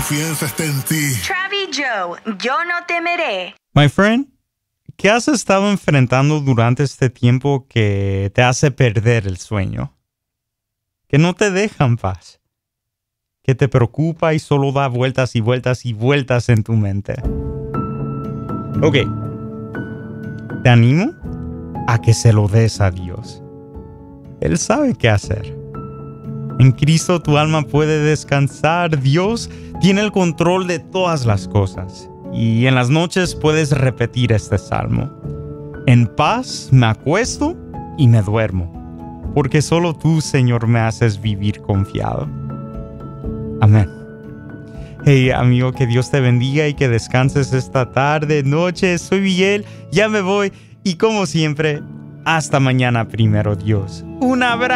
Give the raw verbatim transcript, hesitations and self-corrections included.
confianza está en ti. Travis Joe, yo no temeré. My friend, ¿qué has estado enfrentando durante este tiempo que te hace perder el sueño? Que no te deja en paz. Que te preocupa y solo da vueltas y vueltas y vueltas en tu mente. Ok. Te animo a que se lo des a Dios. Él sabe qué hacer. En Cristo tu alma puede descansar. Dios tiene el control de todas las cosas. Y en las noches puedes repetir este salmo. En paz me acuesto y me duermo, porque solo tú, Señor, me haces vivir confiado. Amén. Hey, amigo, que Dios te bendiga y que descanses esta tarde, noche. Soy Miguel, ya me voy. Y como siempre, hasta mañana, primero Dios. Un abrazo.